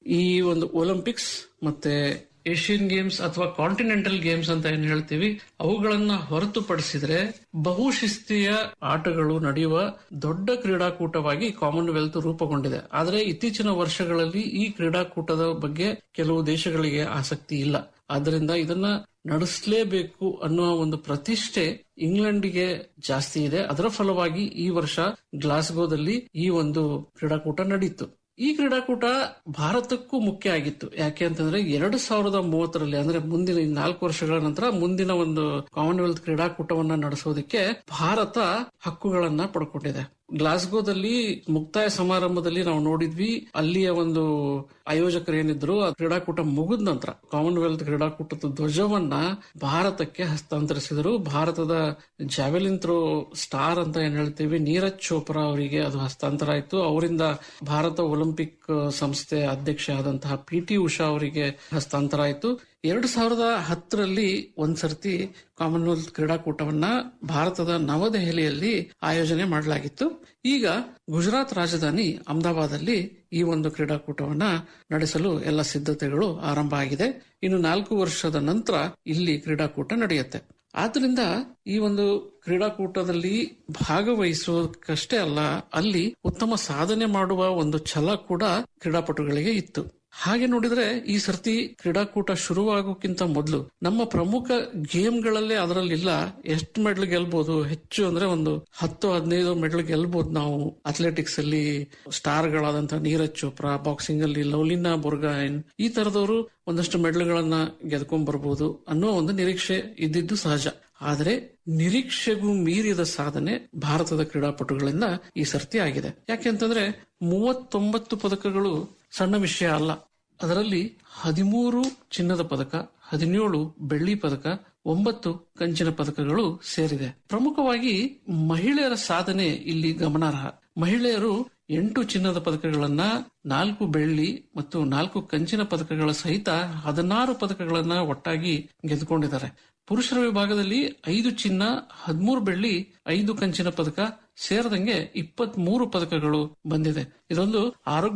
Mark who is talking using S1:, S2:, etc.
S1: ಈ ಒಂದು ಒಲಿಂಪಿಕ್ಸ್ ಮತ್ತೆ ಏಷ್ಯನ್ ಗೇಮ್ಸ್ ಅಥವಾ ಕಾಂಟಿನೆಂಟಲ್ ಗೇಮ್ಸ್ ಅಂತ ಏನ್ ಹೇಳ್ತೀವಿ, ಅವುಗಳನ್ನ ಹೊರತುಪಡಿಸಿದ್ರೆ ಬಹುಶಿಸ್ತೀಯ ಆಟಗಳು ನಡೆಯುವ ದೊಡ್ಡ ಕ್ರೀಡಾಕೂಟವಾಗಿ ಕಾಮನ್ವೆಲ್ತ್ ರೂಪುಗೊಂಡಿದೆ. ಆದರೆ ಇತ್ತೀಚಿನ ವರ್ಷಗಳಲ್ಲಿ ಈ ಕ್ರೀಡಾಕೂಟದ ಬಗ್ಗೆ ಕೆಲವು ದೇಶಗಳಿಗೆ ಆಸಕ್ತಿ ಇಲ್ಲ. ಆದ್ದರಿಂದ ಇದನ್ನ ನಡೆಸಲೇಬೇಕು ಅನ್ನುವ ಒಂದು ಪ್ರತಿಷ್ಠೆ ಇಂಗ್ಲೆಂಡ್ಗೆ ಜಾಸ್ತಿ ಇದೆ. ಅದರ ಫಲವಾಗಿ ಈ ವರ್ಷ ಗ್ಲಾಸ್ಗೋದಲ್ಲಿ ಈ ಒಂದು ಕ್ರೀಡಾಕೂಟ ನಡೆಯಿತು. ಈ ಕ್ರೀಡಾಕೂಟ ಭಾರತಕ್ಕೂ ಮುಖ್ಯ ಆಗಿತ್ತು. ಯಾಕೆ ಅಂತಂದ್ರೆ 2030 ಅಂದ್ರೆ ಮುಂದಿನ 4 ವರ್ಷಗಳ ನಂತರ ಮುಂದಿನ ಒಂದು ಕಾಮನ್ವೆಲ್ತ್ ಕ್ರೀಡಾಕೂಟವನ್ನ ನಡೆಸೋದಕ್ಕೆ ಭಾರತ ಹಕ್ಕುಗಳನ್ನ ಪಡ್ಕೊಂಡಿದೆ. ಗ್ಲಾಸ್ಗೋದಲ್ಲಿ ಮುಕ್ತಾಯ ಸಮಾರಂಭದಲ್ಲಿ ನಾವು ನೋಡಿದ್ವಿ, ಅಲ್ಲಿಯ ಒಂದು ಆಯೋಜಕರು ಏನಿದ್ರು ಆ ಕ್ರೀಡಾಕೂಟ ಮುಗಿದ ನಂತರ ಕಾಮನ್ವೆಲ್ತ್ ಕ್ರೀಡಾಕೂಟದ ಧ್ವಜವನ್ನ ಭಾರತಕ್ಕೆ ಹಸ್ತಾಂತರಿಸಿದರು. ಭಾರತದ ಜಾವೆಲಿನ್ ಥ್ರೋ ಸ್ಟಾರ್ ಅಂತ ಏನ್ ಹೇಳ್ತೀವಿ, ನೀರಜ್ ಚೋಪ್ರಾ ಅವರಿಗೆ ಅದು ಹಸ್ತಾಂತರ ಆಯಿತು. ಅವರಿಂದ ಭಾರತ ಒಲಿಂಪಿಕ್ ಸಂಸ್ಥೆ ಅಧ್ಯಕ್ಷ ಆದಂತಹ PT ಉಷಾ ಅವರಿಗೆ ಹಸ್ತಾಂತರ ಆಯಿತು. 2010ರಲ್ಲಿ ಒಂದ್ಸರ್ತಿ ಕಾಮನ್ವೆಲ್ತ್ ಕ್ರೀಡಾಕೂಟವನ್ನ ಭಾರತದ ನವದೆಹಲಿಯಲ್ಲಿ ಆಯೋಜನೆ ಮಾಡಲಾಗಿತ್ತು. ಈಗ ಗುಜರಾತ್ ರಾಜಧಾನಿ ಅಹಮದಾಬಾದಲ್ಲಿ ಈ ಒಂದು ಕ್ರೀಡಾಕೂಟವನ್ನ ನಡೆಸಲು ಎಲ್ಲ ಸಿದ್ಧತೆಗಳು ಆರಂಭ ಆಗಿದೆ. ಇನ್ನು 4 ವರ್ಷದ ನಂತರ ಇಲ್ಲಿ ಕ್ರೀಡಾಕೂಟ ನಡೆಯುತ್ತೆ. ಆದ್ರಿಂದ ಈ ಒಂದು ಕ್ರೀಡಾಕೂಟದಲ್ಲಿ ಭಾಗವಹಿಸೋದಕ್ಕಷ್ಟೇ ಅಲ್ಲ, ಅಲ್ಲಿ ಉತ್ತಮ ಸಾಧನೆ ಮಾಡುವ ಒಂದು ಛಲ ಕೂಡ ಕ್ರೀಡಾಪಟುಗಳಿಗೆ ಇತ್ತು. ಹಾಗೆ ನೋಡಿದ್ರೆ ಈ ಸರ್ತಿ ಕ್ರೀಡಾಕೂಟ ಶುರುವಾಗೋಕ್ಕಿಂತ ಮೊದಲು ನಮ್ಮ ಪ್ರಮುಖ ಗೇಮ್ಗಳಲ್ಲೇ ಅದರಲ್ಲಿಲ್ಲ ಎಷ್ಟು ಮೆಡಲ್ ಗೆಲ್ಬಹುದು, ಹೆಚ್ಚು ಅಂದ್ರೆ ಒಂದು 10-15 ಮೆಡಲ್ ಗೆಲ್ಬಹುದು ನಾವು. ಅಥ್ಲೆಟಿಕ್ಸ್ ಅಲ್ಲಿ ಸ್ಟಾರ್ಗಳಾದಂತಹ ನೀರಜ್ ಚೋಪ್ರಾ, ಬಾಕ್ಸಿಂಗ್ ಅಲ್ಲಿ ಲವ್ಲಿನಾ ಬೊರ್ಗೊಹೈನ್, ಈ ತರದವರು ಒಂದಷ್ಟು ಮೆಡಲ್ಗಳನ್ನ ಗೆದ್ಕೊಂಡ್ ಬರ್ಬೋದು ಅನ್ನೋ ಒಂದು ನಿರೀಕ್ಷೆ ಇದ್ದಿದ್ದು ಸಹಜ. ಆದರೆ ನಿರೀಕ್ಷೆಗೂ ಮೀರಿದ ಸಾಧನೆ ಭಾರತದ ಕ್ರೀಡಾಪಟುಗಳಿಂದ ಈ ಸರ್ತಿ ಆಗಿದೆ. ಯಾಕೆಂತಂದ್ರೆ 39 ಪದಕಗಳು ಸಣ್ಣ ವಿಷಯ ಅಲ್ಲ. ಅದರಲ್ಲಿ 13 ಚಿನ್ನದ ಪದಕ, 17 ಬೆಳ್ಳಿ ಪದಕ, 9 ಕಂಚಿನ ಪದಕಗಳು ಸೇರಿದೆ. ಪ್ರಮುಖವಾಗಿ ಮಹಿಳೆಯರ ಸಾಧನೆ ಇಲ್ಲಿ ಗಮನಾರ್ಹ. ಮಹಿಳೆಯರು 8 ಚಿನ್ನದ ಪದಕಗಳನ್ನ, 4 ಬೆಳ್ಳಿ ಮತ್ತು 4 ಕಂಚಿನ ಪದಕಗಳ ಸಹಿತ 16 ಪದಕಗಳನ್ನ ಒಟ್ಟಾಗಿ ಗೆದ್ದುಕೊಂಡಿದ್ದಾರೆ. ಪುರುಷರ ವಿಭಾಗದಲ್ಲಿ 5 ಚಿನ್ನ, 13 ಬೆಳ್ಳಿ, 5 ಕಂಚಿನ ಪದಕ ಸೇರಿದಂಗೆ 23 ಪದಕಗಳು ಬಂದಿದೆ. ಇದೊಂದು ಆರೋಗ್ಯ